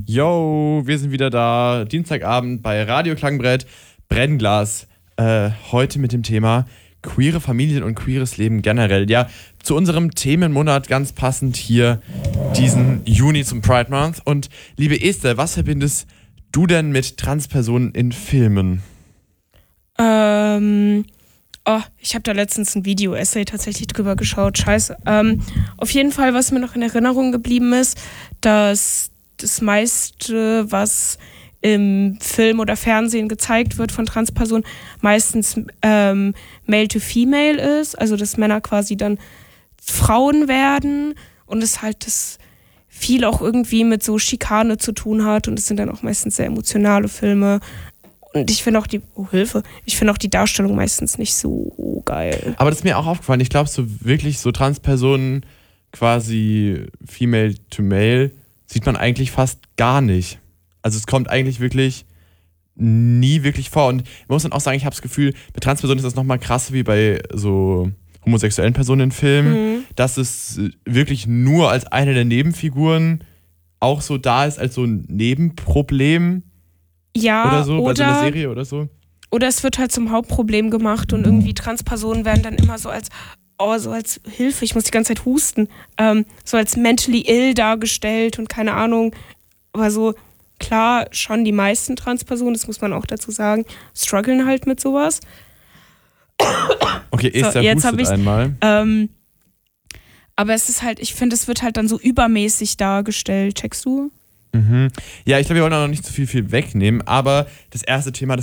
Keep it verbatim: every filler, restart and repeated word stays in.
Yo, wir sind wieder da. Dienstagabend bei Radio Klangbrett, Brennglas. Äh, heute mit dem Thema queere Familien und queeres Leben generell. Ja, zu unserem Themenmonat ganz passend hier diesen Juni zum Pride Month. Und liebe Esther, was verbindest du denn mit Transpersonen in Filmen? Ähm, oh, ich habe da letztens ein Video-Essay tatsächlich drüber geschaut. Scheiße. Ähm, auf jeden Fall, was mir noch in Erinnerung geblieben ist, dass das meiste, was im Film oder Fernsehen gezeigt wird von Transpersonen, meistens ähm, male to female ist, also dass Männer quasi dann Frauen werden und es halt das viel auch irgendwie mit so Schikane zu tun hat und es sind dann auch meistens sehr emotionale Filme und ich finde auch die, oh Hilfe, ich finde auch die Darstellung meistens nicht so geil. Aber das ist mir auch aufgefallen, ich glaube so wirklich so Transpersonen quasi female to male sieht man eigentlich fast gar nicht. Also es kommt eigentlich wirklich nie wirklich vor. Und ich muss dann auch sagen, ich habe das Gefühl, bei Transpersonen ist das nochmal krasser wie bei so homosexuellen Personen in Filmen, mhm. dass es wirklich nur als eine der Nebenfiguren auch so da ist, als so ein Nebenproblem. Ja, oder so, oder, bei so einer Serie oder so. Oder es wird halt zum Hauptproblem gemacht und irgendwie Transpersonen werden dann immer so als, oh, so als Hilfe, ich muss die ganze Zeit husten, ähm, so als mentally ill dargestellt und keine Ahnung, aber so klar, schon die meisten Transpersonen, das muss man auch dazu sagen, strugglen halt mit sowas. Okay, Esther, so, jetzt hustet einmal. Ähm, aber es ist halt, ich finde, es wird halt dann so übermäßig dargestellt. Checkst du? Mhm. Ja, ich glaube, wir wollen auch noch nicht zu viel, viel wegnehmen, aber das erste Thema, das